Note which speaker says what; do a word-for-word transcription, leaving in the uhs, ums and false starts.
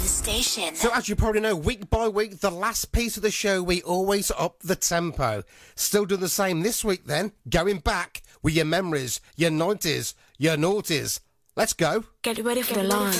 Speaker 1: the station.
Speaker 2: So as you probably know, week by week, the last piece of the show, we always up the tempo. Still doing the same this week then, going back with your memories, your nineties, your noughties. Let's go.
Speaker 1: Get ready for the line.